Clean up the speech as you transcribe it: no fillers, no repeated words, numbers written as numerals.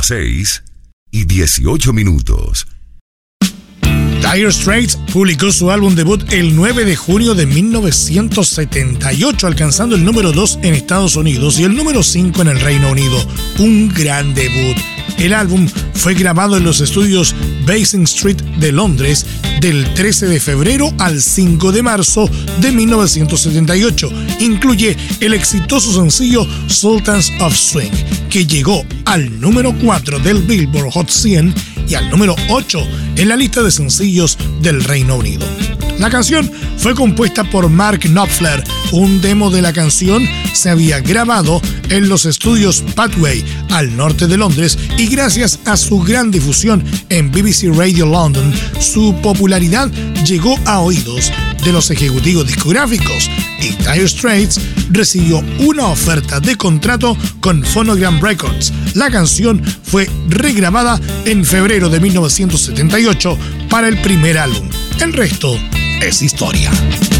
6:18. Dire Straits publicó su álbum debut el 9 de junio de 1978, alcanzando el número 2 en Estados Unidos y el número 5 en el Reino Unido. Un gran debut. El álbum fue grabado en los estudios Basing Street de Londres del 13 de febrero al 5 de marzo de 1978. Incluye el exitoso sencillo Sultans of Swing, que llegó al número 4 del Billboard Hot 100 y al número 8 en la lista de sencillos del Reino Unido. La canción fue compuesta por Mark Knopfler. Un demo de la canción se había grabado en los estudios Pathway al norte de Londres y gracias a su gran difusión en BBC Radio London, su popularidad llegó a oídos de los ejecutivos discográficos y Dire Straits recibió una oferta de contrato con Phonogram Records. La canción fue regrabada en febrero de 1978 para el primer álbum. El resto es historia.